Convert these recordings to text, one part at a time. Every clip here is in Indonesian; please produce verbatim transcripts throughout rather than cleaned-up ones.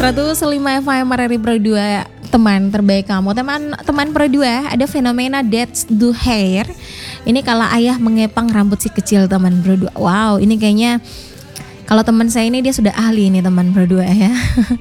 seratus lima F M R R I Pro dua, teman terbaik kamu. Teman teman Pro dua, ada fenomena dads do hair. Ini kalau ayah mengepang rambut si kecil teman Pro dua. Wow, ini kayaknya kalau teman saya ini dia sudah ahli ini teman Pro dua ya.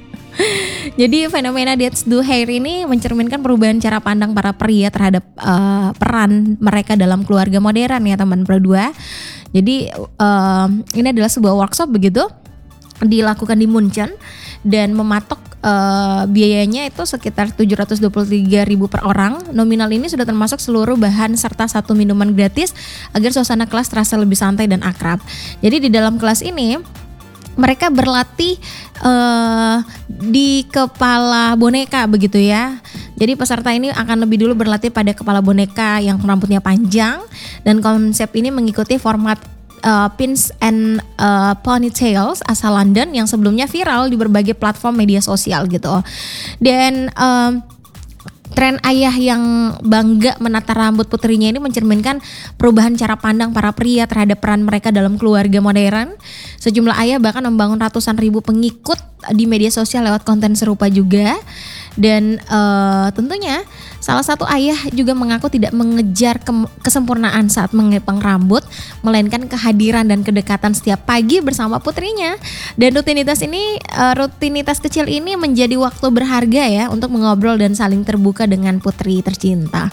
Jadi fenomena dads do hair ini mencerminkan perubahan cara pandang para pria terhadap uh, peran mereka dalam keluarga modern ya teman Pro dua. Jadi uh, ini adalah sebuah workshop begitu, dilakukan di Munchen dan mematok uh, biayanya itu sekitar tujuh ratus dua puluh tiga ribu per orang. Nominal ini sudah termasuk seluruh bahan serta satu minuman gratis agar suasana kelas terasa lebih santai dan akrab. Jadi di dalam kelas ini mereka berlatih uh, di kepala boneka begitu ya. Jadi peserta ini akan lebih dulu berlatih pada kepala boneka yang rambutnya panjang, dan konsep ini mengikuti format Uh, pins and uh, ponytails asal London yang sebelumnya viral di berbagai platform media sosial gitu. Dan um, tren ayah yang bangga menata rambut putrinya ini mencerminkan perubahan cara pandang para pria terhadap peran mereka dalam keluarga modern. Sejumlah ayah bahkan membangun ratusan ribu pengikut di media sosial lewat konten serupa juga. Dan uh, tentunya salah satu ayah juga mengaku tidak mengejar ke- kesempurnaan saat mengepang rambut, melainkan kehadiran dan kedekatan setiap pagi bersama putrinya. Dan rutinitas ini, uh, rutinitas kecil ini menjadi waktu berharga ya untuk mengobrol dan saling terbuka dengan putri tercinta.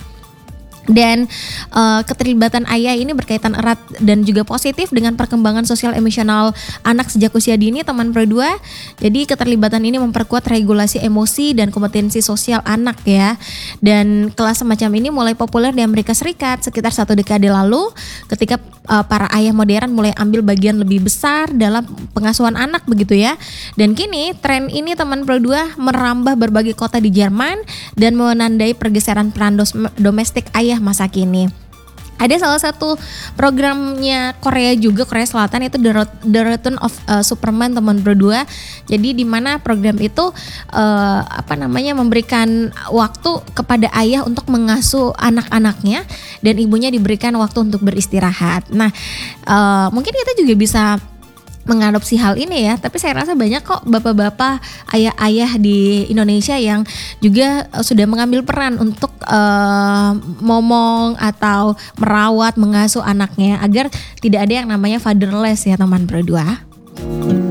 Dan uh, keterlibatan ayah ini berkaitan erat dan juga positif dengan perkembangan sosial emosional anak sejak usia dini teman Pro dua. Jadi keterlibatan ini memperkuat regulasi emosi dan kompetensi sosial anak ya. Dan kelas semacam ini mulai populer di Amerika Serikat sekitar satu dekade lalu ketika uh, para ayah modern mulai ambil bagian lebih besar dalam pengasuhan anak begitu ya. Dan kini tren ini teman Pro dua merambah berbagai kota di Jerman dan menandai pergeseran peran dos- domestik ayah masa kini. Ada salah satu programnya Korea juga, Korea Selatan, itu The, Ro- The Return of uh, Superman teman Pro dua. Jadi di mana program itu uh, apa namanya memberikan waktu kepada ayah untuk mengasuh anak-anaknya dan ibunya diberikan waktu untuk beristirahat. Nah, uh, mungkin kita juga bisa mengadopsi hal ini ya, tapi saya rasa banyak kok bapak-bapak, ayah-ayah di Indonesia yang juga sudah mengambil peran untuk uh, momong atau merawat, mengasuh anaknya agar tidak ada yang namanya fatherless ya teman Pro dua.